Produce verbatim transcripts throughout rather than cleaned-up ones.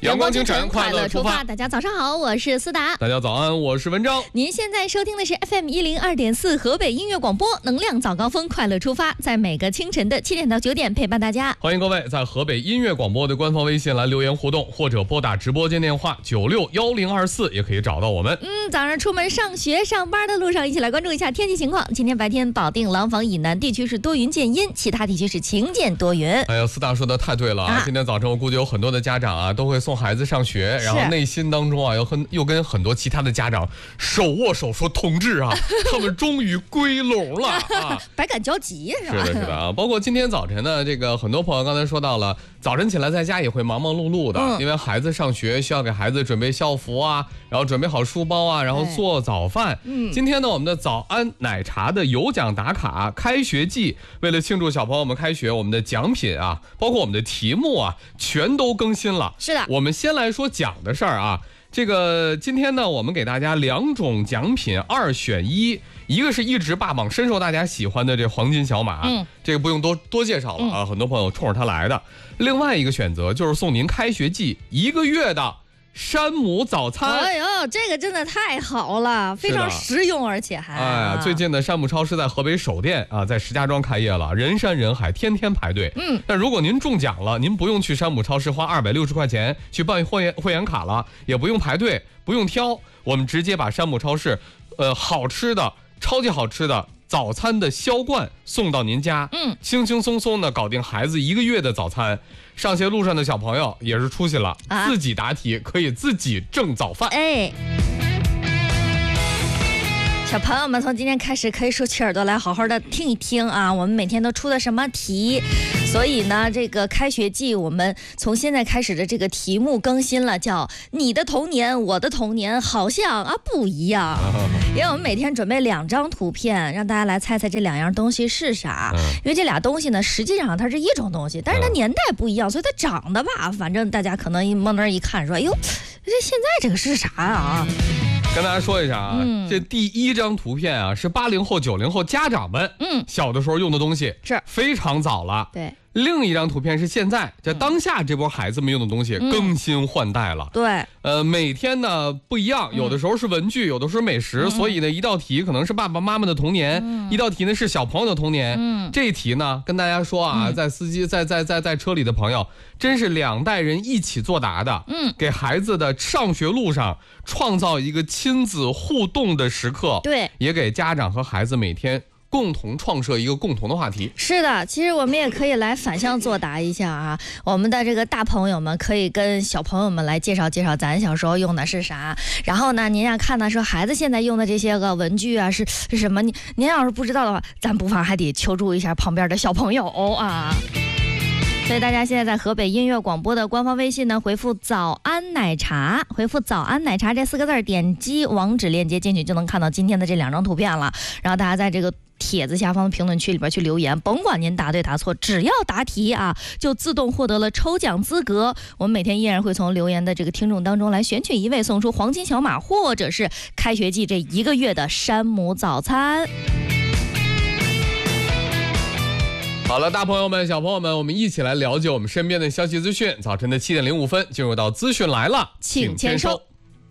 阳光清晨，快乐出发。 大家早上好，我是思达。 大家早安，我是文章。 您现在收听的是 F M 一零二点四河北音乐广播，能量早高峰，快乐出发，在每个清晨的七点到九点陪伴大家。 欢迎各位在河北音乐广播的官方微信来留言互动，或者拨打直播间电话九六幺零二四，也可以找到我们。 嗯，早上出门上学上班的路上，一起来关注一下天气情况。今天白天保定、廊坊以南地区是多云见阴，其他地区是晴见多云。 哎呀，思达说的太对了啊！啊今天早晨我估计有很多的家长啊都会送孩子上学，然后内心当中啊又很又跟很多其他的家长手握手说同志啊，他们终于归笼了啊， 百感交集是吧？ 是的，是的啊。包括今天早晨呢，这个很多朋友刚才说到了，早晨起来在家也会忙忙碌碌的，嗯、因为孩子上学需要给孩子准备校服啊，然后准备好书包啊，然后做早饭。嗯，今天呢，我们的早安奶茶的有奖打卡开学季，为了庆祝小朋友们开学，我们的奖品啊，包括我们的题目啊，全都更新了。 是的， 我们先来说奖的事儿啊。这个今天呢，我们给大家两种奖品二选一，一个是一直霸榜深受大家喜欢的这黄金小马，嗯，这个不用多多介绍了啊，嗯、很多朋友冲着它来的。另外一个选择就是送您开学季一个月的山姆早餐。 哎呦，这个真的太好了，非常实用，而且还哎呀，最近的山姆超市在河北首店啊，在石家庄开业了，人山人海，天天排队。嗯，但如果您中奖了，您不用去山姆超市花二百六十块钱去办会员会员卡了，也不用排队，不用挑，我们直接把山姆超市，呃，好吃的，超级好吃的早餐的销冠送到您家，嗯，轻轻松松的搞定孩子一个月的早餐。上学路上的小朋友也是出息了，啊、自己答题可以自己挣早饭。 哎，小朋友们从今天开始可以竖起耳朵来好好的听一听啊，我们每天都出的什么题。所以呢，这个开学季我们从现在开始的这个题目更新了，叫你的童年我的童年好像啊不一样。因为我们每天准备两张图片，让大家来猜猜这两样东西是啥。因为这俩东西呢，实际上它是一种东西，但是它年代不一样，所以它长得吧，反正大家可能一往那儿一看说，哎呦，这现在这个是啥啊？ 跟大家说一下啊，嗯、这第一张图片啊是八零后、九零后家长们嗯小的时候用的东西，是非常早了。 对。 另一张图片是现在在当下这波孩子们用的东西更新换代了。 嗯、对， 呃，每天呢不一样，有的时候是文具，有的时候美食，嗯、所以呢一道题可能是爸爸妈妈的童年，嗯、一道题呢是小朋友的童年。嗯，这一题呢跟大家说啊，嗯、在司机在在在在车里的朋友，真是两代人一起作答的。嗯，给孩子的上学路上创造一个亲子互动的时刻。 对， 也给家长和孩子每天共同创设一个共同的话题。 是的，其实我们也可以来反向作答一下啊，我们的这个大朋友们可以跟小朋友们来介绍介绍咱小时候用的是啥，然后呢您要看到说孩子现在用的这些个文具啊是是什么，您您要是不知道的话，咱不妨还得求助一下旁边的小朋友啊。所以大家现在在河北音乐广播的官方微信呢，回复早安奶茶，回复早安奶茶这四个字，点击网址链接进去就能看到今天的这两张图片了。然后大家在这个帖子下方的评论区里边去留言，甭管您答对答错，只要答题啊，就自动获得了抽奖资格。我们每天依然会从留言的这个听众当中来选取一位，送出黄金小马或者是开学季这一个月的山姆早餐。 好了，大朋友们、小朋友们，我们一起来了解我们身边的消息资讯。早晨的七点零五分，进入到资讯来了， 请签收。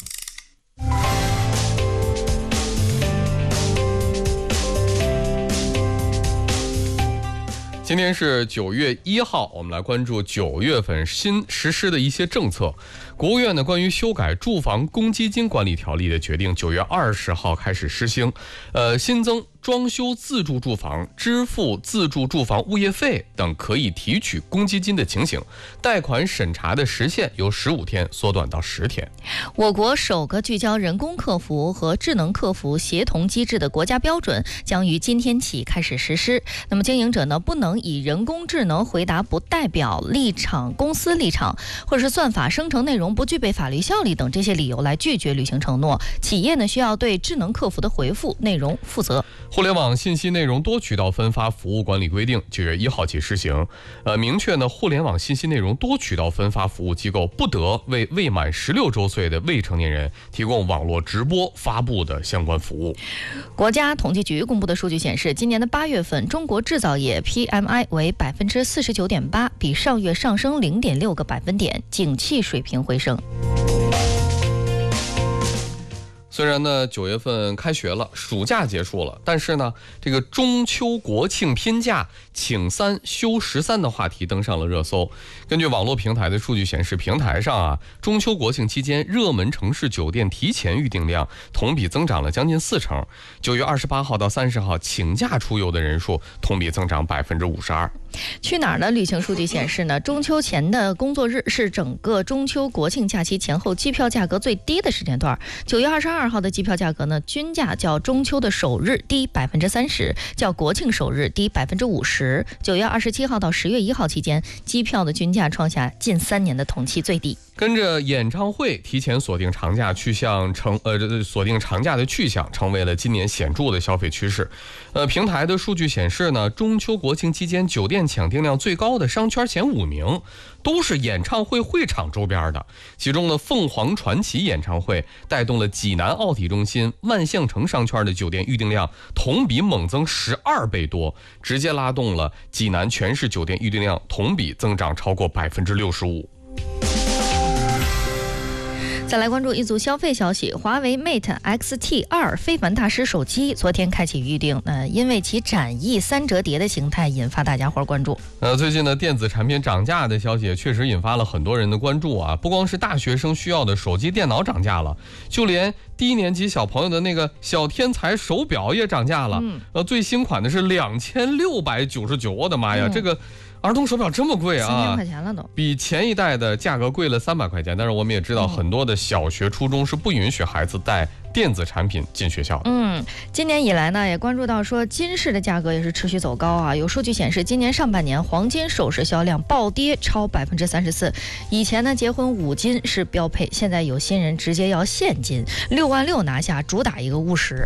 今天是九月一号，我们来关注九月份新实施的一些政策。国务院呢关于修改住房公积金管理条例的决定，九月二十号开始实行。呃，新增装修自住住房支付自住住房物业费等可以提取公积金的情形，贷款审查的时限由十五天缩短到十天。 我国首个聚焦人工客服和智能客服协同机制的国家标准将于今天起开始实施。那么经营者呢不能以人工智能回答不代表立场、公司立场，或者是算法生成内容不具备法律效力等这些理由来拒绝履行承诺。企业呢需要对智能客服的回复内容负责。 互联网信息内容多渠道分发服务管理规定九月一号起施行，呃，明确呢，互联网信息内容多渠道分发服务机构不得为未满十六周岁的未成年人提供网络直播发布的相关服务。 国家统计局公布的数据显示，今年的八月份，中国制造业 P M I 为百分之四十九点八，比上月上升零点六个百分点，景气水平回升。 虽然呢九月份开学了，暑假结束了，但是呢这个中秋国庆拼假请三休十三的话题登上了热搜。根据网络平台的数据显示，平台上啊中秋国庆期间热门城市酒店提前预订量同比增长了将近四成。九月二十八号到三十号请假出游的人数同比增长百分之五十二。 去哪儿的旅行数据显示呢，中秋前的工作日是整个中秋国庆假期前后机票价格最低的时间段。九月二十二号的机票价格呢，均价较中秋的首日低百分之三十，较国庆首日低百分之五十。九月二十七号到十月一号期间，机票的均价创下近三年的同期最低。 跟着演唱会提前锁定长假去向成呃锁定长假的去向，成为了今年显著的消费趋势。呃，平台的数据显示呢，中秋国庆期间酒店抢订量最高的商圈前五名，都是演唱会会场周边的。其中呢，凤凰传奇演唱会带动了济南奥体中心、万象城商圈的酒店预订量同比猛增十二倍多，直接拉动了济南全市酒店预订量同比增长超过百分之六十五。 再来关注一组消费消息，华为 Mate X T 二非凡大师手机昨天开启预定，呃，因为其展翼三折叠的形态引发大家伙关注。 呃，最近呢，电子产品涨价的消息也确实引发了很多人的关注啊！不光是大学生需要的手机、电脑涨价了，就连低年级小朋友的那个小天才手表也涨价了。嗯、呃，最新款的是两千六百九十九，我的妈呀，嗯、这个。儿童手表这么贵啊， 三千块钱了都， 比前一代的价格贵了三百块钱。但是我们也知道，很多的小学、初中是不允许孩子带电子产品进学校的。 嗯，今年以来呢，也关注到说金饰的价格也是持续走高啊。有数据显示，今年上半年黄金首饰销量暴跌超百分之三十四。以前呢，结婚五金是标配，现在有新人直接要现金，六万六拿下，主打一个务实。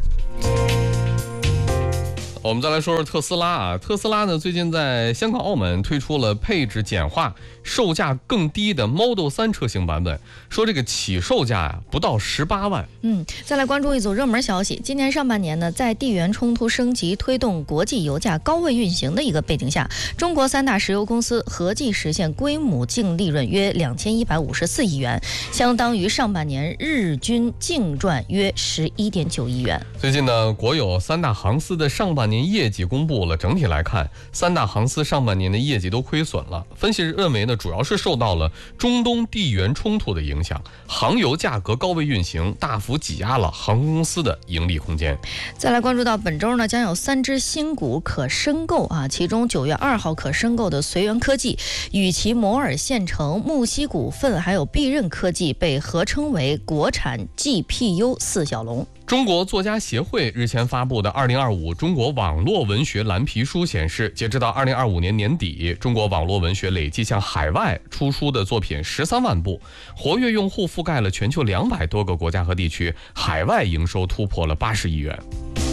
我们再来说说特斯拉啊，特斯拉呢最近在香港、澳门推出了配置简化、售价更低的 Model 三车型版本，说这个起售价呀、啊、不到十八万。 嗯，再来关注一组热门消息，今年上半年呢，在地缘冲突升级、推动国际油价高位运行的一个背景下，中国三大石油公司合计实现归母净利润约两千一百五十四亿元，相当于上半年日均净赚约十一点九亿元。 最近呢，国有三大航司的上半年业绩公布了，整体来看，三大航司上半年的业绩都亏损了。分析认为呢，主要是受到了中东地缘冲突的影响，航油价格高位运行，大幅挤压了航空公司的盈利空间。 再来关注到本周呢，将有三只新股可申购啊，其中九月二号可申购的随源科技、与其摩尔线程、木西股份还有必任科技被合称为国产 G P U 四小龙。 中国作家协会日前发布的二零二五中国网络文学蓝皮书显示，截止到二零二五年年底，中国网络文学累计向海外出书的作品十三万部，活跃用户覆盖了全球两百多个国家和地区，海外营收突破了八十亿元。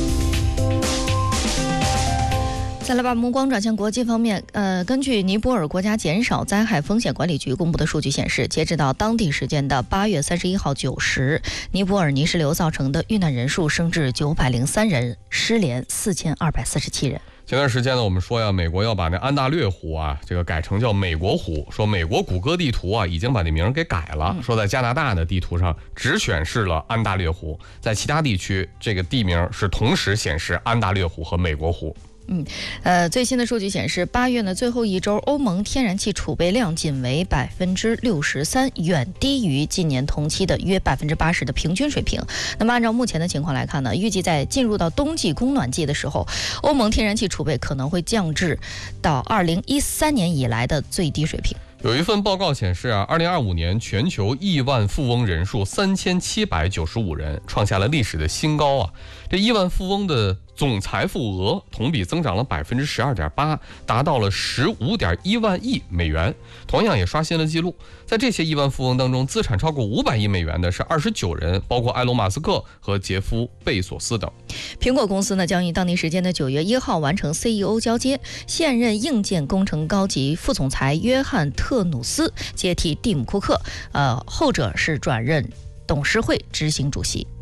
再来把目光转向国际方面，呃，根据尼泊尔国家减少灾害风险管理局公布的数据显示，截止到当地时间的八月三十一号九时，尼泊尔泥石流造成的遇难人数升至九百零三人，失联四千二百四十七人。 前段时间呢，我们说呀，美国要把那安大略湖啊，这个改成叫美国湖，说美国谷歌地图啊已经把这名给改了，说在加拿大的地图上只显示了安大略湖，在其他地区这个地名是同时显示安大略湖和美国湖。 嗯，呃，最新的数据显示，八月呢最后一周，欧盟天然气储备量仅为百分之六十三，远低于今年同期的约百分之八十的平均水平。那么按照目前的情况来看呢，预计在进入到冬季供暖季的时候，欧盟天然气储备可能会降至到二零一三年以来的最低水平。 有一份报告显示啊，二零二五年全球亿万富翁人数三千七百九十五人，创下了历史的新高啊！这亿万富翁的总财富额同比增长了百分之十二点八，达到了十五点一万亿美元，同样也刷新了纪录。在这些亿万富翁当中，资产超过五百亿美元的是二十九人，包括埃隆·马斯克和杰夫·贝索斯等。 苹果公司呢将于当地时间的九月一号完成 C E O 交接，现任硬件工程高级副总裁约翰·特努斯接替蒂姆·库克，呃，后者是转任董事会执行主席。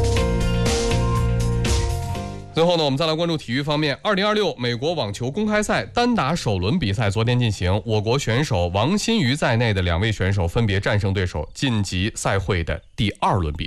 最后呢，我们再来关注体育方面。二零二六美国网球公开赛单打首轮比赛昨天进行，我国选手王欣瑜在内的两位选手分别战胜对手，晋级赛会的第二轮比赛。